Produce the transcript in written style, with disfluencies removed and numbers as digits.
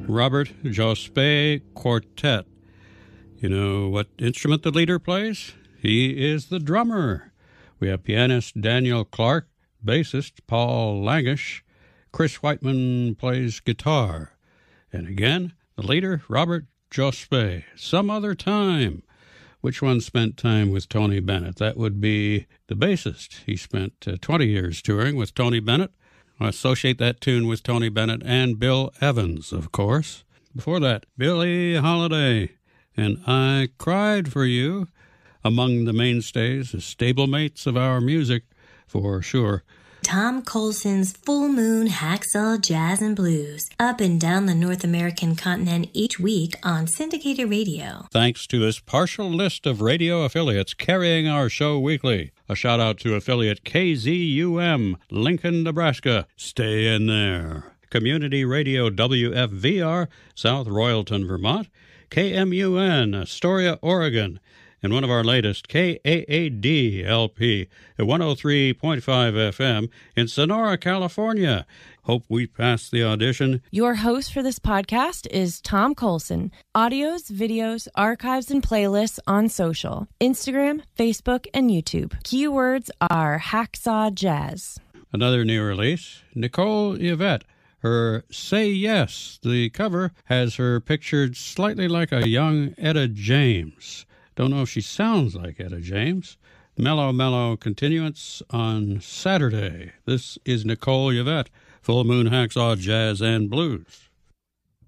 Robert Jospeh Quartet. You know what instrument the leader plays? He is the drummer. We have pianist Daniel Clark, bassist Paul Langish, Chris Whiteman plays guitar. And again, the leader, Robert Jospeh. Some other time. Which one spent time with Tony Bennett? That would be the bassist. He spent 20 years touring with Tony Bennett. I associate that tune with Tony Bennett and Bill Evans, of course. Before that, Billie Holiday and I Cried for You, among the mainstays, the stablemates of our music, for sure. Tom Colson's Full Moon Hacksaw Jazz and Blues, up and down the North American continent each week on syndicated radio. Thanks to this partial list of radio affiliates carrying our show weekly. A shout out to affiliate KZUM, Lincoln, Nebraska. Stay in there. Community Radio WFVR, South Royalton, Vermont. KMUN, Astoria, Oregon. And one of our latest, KAAD-LP at 103.5 FM in Sonora, California. Hope we pass the audition. Your host for this podcast is Tom Colson. Audios, videos, archives, and playlists on social. Instagram, Facebook, and YouTube. Keywords are Hacksaw Jazz. Another new release, Nicole Yvette. Her Say Yes. The cover has her pictured slightly like a young Etta James. Don't know if she sounds like Etta James. Mellow continuance on Saturday. This is Nicole Yvette, Full Moon Hacksaw Jazz and Blues.